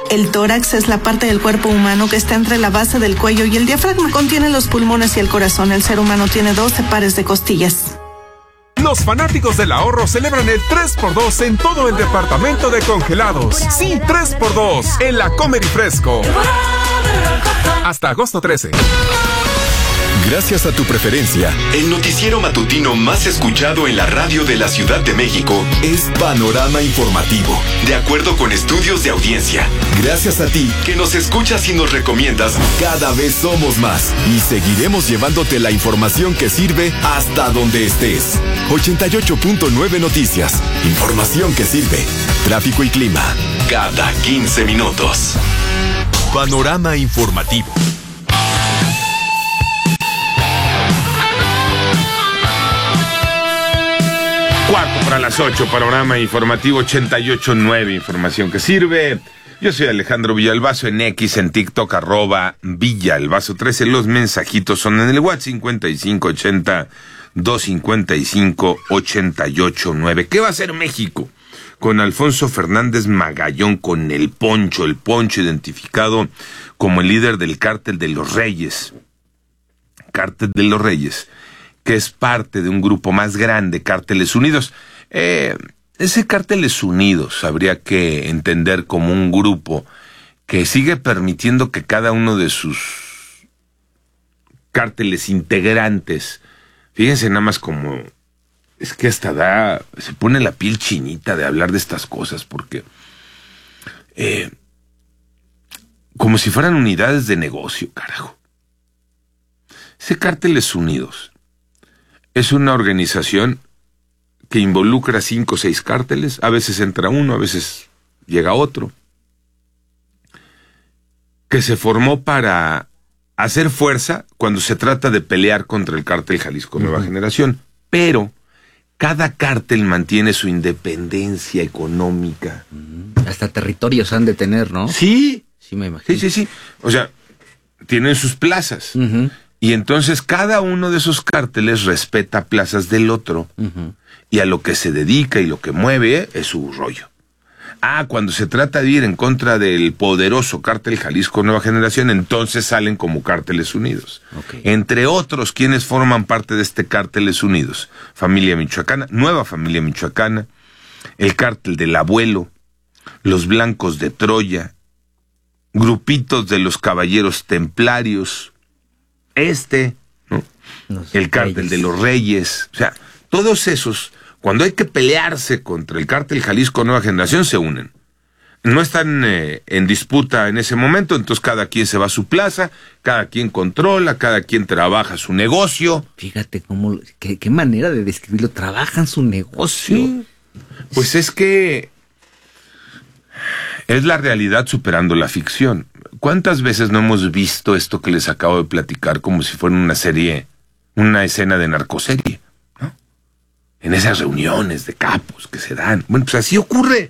El tórax es la parte del cuerpo humano que está entre la base del cuello y el diafragma. Contiene los pulmones y el corazón. El ser humano tiene 12 pares de costillas. Los fanáticos del ahorro celebran el 3x2 en todo el departamento de congelados. Sí, 3x2 en la Comer y Fresco. Hasta agosto 13. Gracias a tu preferencia, el noticiero matutino más escuchado en la radio de la Ciudad de México es Panorama Informativo, de acuerdo con estudios de audiencia. Gracias a ti, que nos escuchas y nos recomiendas, cada vez somos más y seguiremos llevándote la información que sirve hasta donde estés. 88.9 Noticias, información que sirve. Tráfico y clima, cada 15 minutos. Panorama Informativo. 7:45, panorama informativo 88.9, información que sirve. Yo soy Alejandro Villalbazo, en X, en TikTok, @Villalbazo13. Los mensajitos son en el WhatsApp 5580-255-889. ¿Qué va a hacer México con Alfonso Fernández Magallón, con el Poncho identificado como el líder del Cártel de los Reyes? Cártel de los Reyes, que es parte de un grupo más grande, Cárteles Unidos. Ese Cárteles Unidos habría que entender como un grupo que sigue permitiendo que cada uno de sus cárteles integrantes, fíjense nada más como, es que hasta se pone la piel chinita de hablar de estas cosas, porque como si fueran unidades de negocio, carajo. Ese Cárteles Unidos es una organización que involucra 5 o 6 cárteles, a veces entra uno, a veces llega otro, que se formó para hacer fuerza cuando se trata de pelear contra el Cártel Jalisco Nueva Generación, pero cada cártel mantiene su independencia económica. Hasta territorios han de tener, ¿no? Sí. Sí, me imagino. Sí. O sea, tienen sus plazas. Y entonces cada uno de esos cárteles respeta plazas del otro, y a lo que se dedica y lo que mueve es su rollo. Cuando se trata de ir en contra del poderoso Cártel Jalisco Nueva Generación, entonces salen como Cárteles Unidos. Okay. Entre otros, quienes forman parte de este Cárteles Unidos: Familia Michoacana, Nueva Familia Michoacana, el Cártel del Abuelo, los Blancos de Troya, grupitos de los Caballeros Templarios, ¿no? El Cártel de los Reyes. O sea, todos esos, cuando hay que pelearse contra el Cártel Jalisco Nueva Generación, se unen. No están en disputa en ese momento, entonces cada quien se va a su plaza, cada quien controla, cada quien trabaja su negocio. Fíjate qué manera de describirlo, trabajan su negocio. Sí. Pues es que es la realidad superando la ficción. ¿Cuántas veces no hemos visto esto que les acabo de platicar como si fuera una serie, una escena de narcoserie, ¿no? En esas reuniones de capos que se dan. Bueno, pues así ocurre.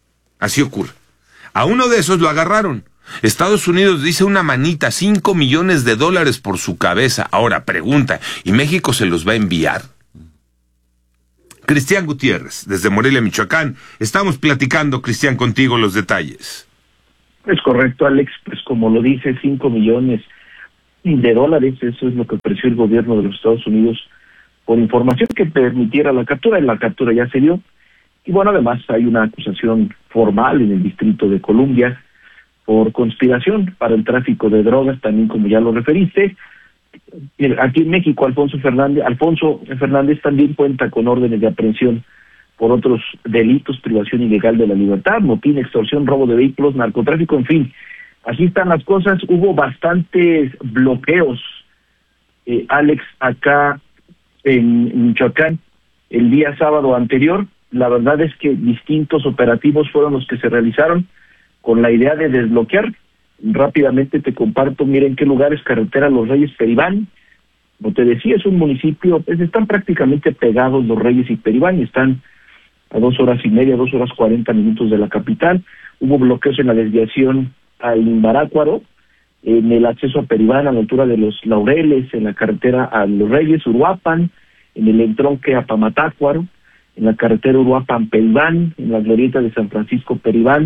A uno de esos lo agarraron. Estados Unidos dice una manita, $5 millones por su cabeza. Ahora, pregunta, ¿y México se los va a enviar? Cristian Gutiérrez, desde Morelia, Michoacán. Estamos platicando, Cristian, contigo los detalles. Es correcto, Alex, pues como lo dice, $5 millones, eso es lo que ofreció el gobierno de los Estados Unidos por información que permitiera la captura, y la captura ya se dio. Y bueno, además hay una acusación formal en el Distrito de Columbia por conspiración para el tráfico de drogas, también como ya lo referiste. Aquí en México, Alfonso Fernández también cuenta con órdenes de aprehensión por otros delitos: privación ilegal de la libertad, motín, extorsión, robo de vehículos, narcotráfico, en fin. Así están las cosas. Hubo bastantes bloqueos, Alex, acá en Michoacán el día sábado anterior. La verdad es que distintos operativos fueron los que se realizaron con la idea de desbloquear. Rápidamente te comparto, miren qué lugares: carretera Los Reyes, Peribán. Como te decía, es un municipio, pues están prácticamente pegados Los Reyes y Peribán, están a 2 horas y media, 2 horas 40 minutos de la capital. Hubo bloqueos en la desviación al Imbarácuaro, en el acceso a Peribán, a la altura de Los Laureles, en la carretera a Los Reyes, Uruapan, en el entronque a Pamatácuaro, en la carretera Uruapan-Peribán, en la glorieta de San Francisco Peribán,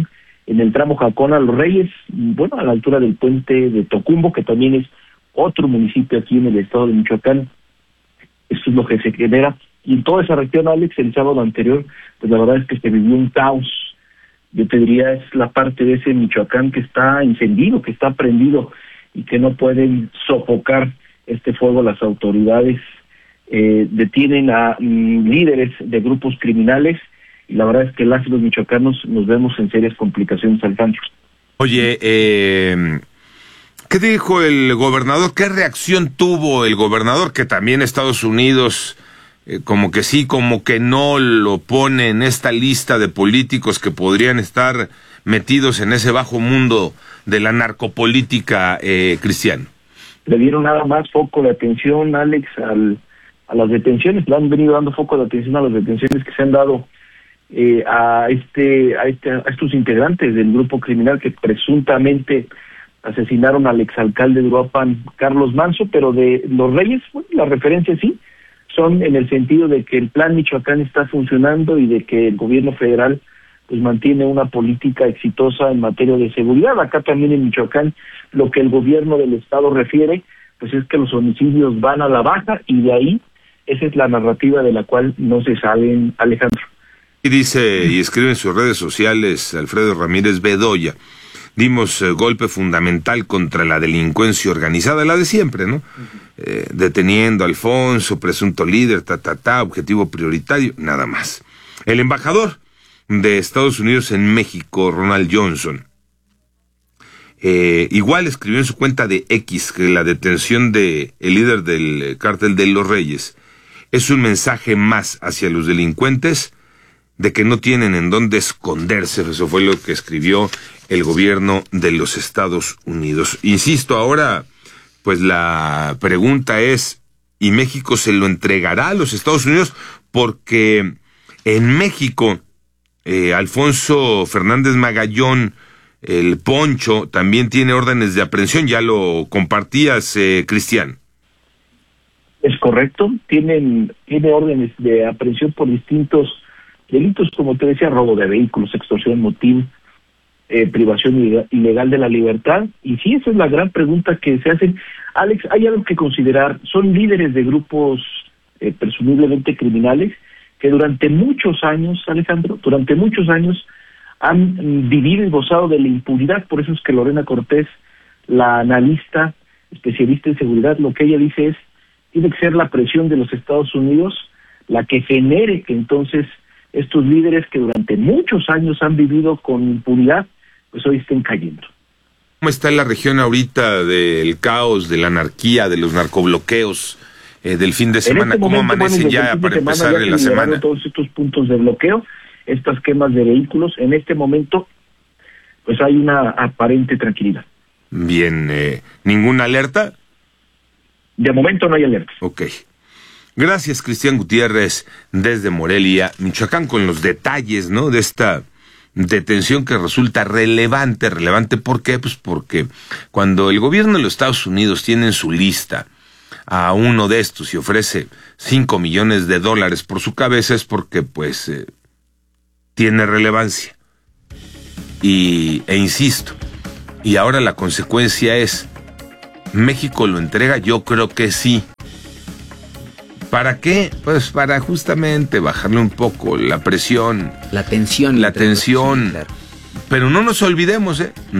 en el tramo Jacona Los Reyes, bueno, a la altura del puente de Tocumbo, que también es otro municipio aquí en el estado de Michoacán. Eso es lo que se genera. Y en toda esa región, Alex, el sábado anterior, pues la verdad es que se vivió un caos. Yo te diría, es la parte de ese Michoacán que está encendido, que está prendido y que no pueden sofocar este fuego las autoridades. Detienen a líderes de grupos criminales y la verdad es que los michoacanos nos vemos en serias complicaciones, Alejandro. Oye, ¿qué dijo el gobernador? ¿Qué reacción tuvo el gobernador? Que también Estados Unidos, como que sí, como que no lo pone en esta lista de políticos que podrían estar metidos en ese bajo mundo de la narcopolítica, Cristiano. Le dieron nada más foco de atención, Alex, a las detenciones. Le han venido dando foco de atención a las detenciones que se han dado a estos integrantes del grupo criminal que presuntamente asesinaron al exalcalde de Uruapan, Carlos Manso, pero de Los Reyes, bueno, las referencias sí son en el sentido de que el Plan Michoacán está funcionando y de que el gobierno federal pues mantiene una política exitosa en materia de seguridad. Acá también en Michoacán lo que el gobierno del estado refiere pues es que los homicidios van a la baja y de ahí esa es la narrativa de la cual no se salen, Alejandro. Y dice y escribe en sus redes sociales Alfredo Ramírez Bedoya: dimos golpe fundamental contra la delincuencia organizada, la de siempre, ¿no? Deteniendo a Alfonso, presunto líder, objetivo prioritario, nada más. El embajador de Estados Unidos en México, Ronald Johnson, igual escribió en su cuenta de X que la detención de el líder del cártel de Los Reyes es un mensaje más hacia los delincuentes de que no tienen en dónde esconderse. Eso fue lo que escribió el gobierno de los Estados Unidos. Insisto, ahora, pues la pregunta es, ¿y México se lo entregará a los Estados Unidos? Porque en México, Alfonso Fernández Magallón, el Poncho, también tiene órdenes de aprehensión. Ya lo compartías, Cristian. Es correcto, tiene órdenes de aprehensión por distintos delitos, como te decía, robo de vehículos, extorsión, motín, privación ilegal de la libertad. Y sí, esa es la gran pregunta que se hacen. Alex, hay algo que considerar. Son líderes de grupos presumiblemente criminales que durante muchos años, Alejandro, han vivido y gozado de la impunidad. Por eso es que Lorena Cortés, la analista especialista en seguridad, lo que ella dice es, tiene que ser la presión de los Estados Unidos la que genere que entonces estos líderes que durante muchos años han vivido con impunidad, pues hoy estén cayendo. ¿Cómo está la región ahorita del caos, de la anarquía, de los narcobloqueos del fin de semana? ¿Cómo amanecen ya para empezar la semana? Todos estos puntos de bloqueo, estas quemas de vehículos, en este momento, pues hay una aparente tranquilidad. Bien, ¿ninguna alerta? De momento no hay alertas. Ok. Gracias, Cristian Gutiérrez, desde Morelia, Michoacán, con los detalles, ¿no?, de esta detención que resulta relevante. ¿Por qué? Pues porque cuando el gobierno de los Estados Unidos tiene en su lista a uno de estos y ofrece $5 millones por su cabeza, es porque, pues, tiene relevancia. E insisto, y ahora la consecuencia es, ¿México lo entrega? Yo creo que sí. ¿Para qué? Pues para justamente bajarle un poco la presión. La tensión. Sí, claro. Pero no nos olvidemos,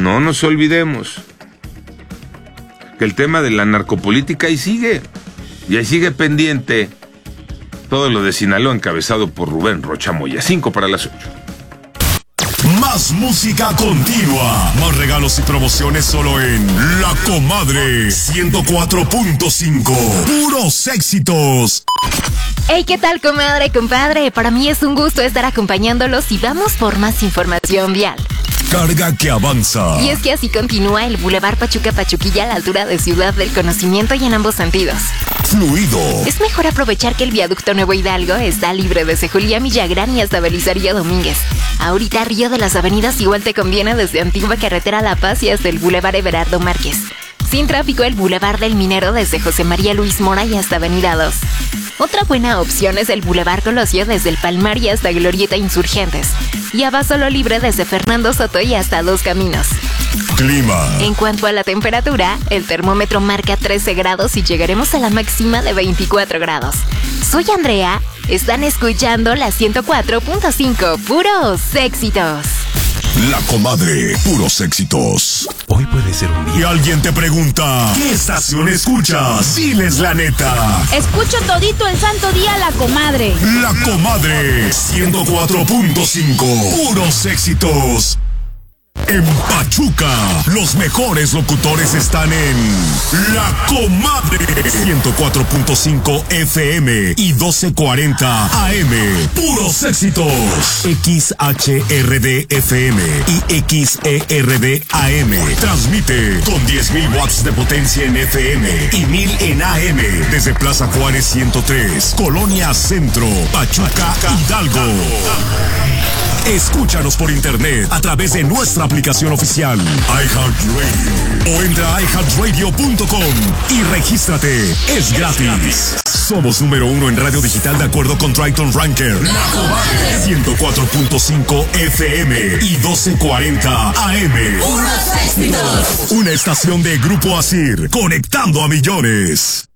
que el tema de la narcopolítica ahí sigue. Y ahí sigue pendiente todo lo de Sinaloa, encabezado por Rubén Rocha Moya. 5:08. Más música continua. Más regalos y promociones solo en La Comadre 104.5. Puros éxitos. Hey, ¿qué tal, comadre, compadre? Para mí es un gusto estar acompañándolos y vamos por más información vial. Carga que avanza. Y es que así continúa el Boulevard Pachuca-Pachuquilla a la altura de Ciudad del Conocimiento y en ambos sentidos. Fluido. Es mejor aprovechar que el viaducto Nuevo Hidalgo está libre desde Julián Villagrán y hasta Belisario Domínguez. Ahorita Río de las Avenidas igual te conviene desde Antigua Carretera La Paz y hasta el Boulevard Everardo Márquez. Sin tráfico el Boulevard del Minero desde José María Luis Mora y hasta Avenida 2. Otra buena opción es el Boulevard Colosio desde el Palmar y hasta Glorieta Insurgentes. Y Abasolo Libre desde Fernando Soto y hasta Dos Caminos. Clima. En cuanto a la temperatura, el termómetro marca 13 grados y llegaremos a la máxima de 24 grados. Soy Andrea, están escuchando la 104.5, puros éxitos. La Comadre, puros éxitos. Hoy puede ser un Y día. alguien te pregunta, ¿qué estación escuchas? Diles la neta. Escucho todito el santo día La Comadre. La Comadre, 104.5, puros éxitos. En Pachuca, los mejores locutores están en La Comadre, 104.5 FM y 1240 AM. Puros éxitos. XHRD FM y XERD AM. Transmite con 10.000 watts de potencia en FM y 1.000 en AM desde Plaza Juárez 103, Colonia Centro, Pachuca, Hidalgo. Escúchanos por internet a través de nuestra aplicación oficial iHeartRadio o entra a iHeartRadio.com y regístrate. Es gratis. Somos número 1 en radio digital de acuerdo con Triton Ranker. 104.5 FM y 1240 AM. Una estación de Grupo Asir, conectando a millones.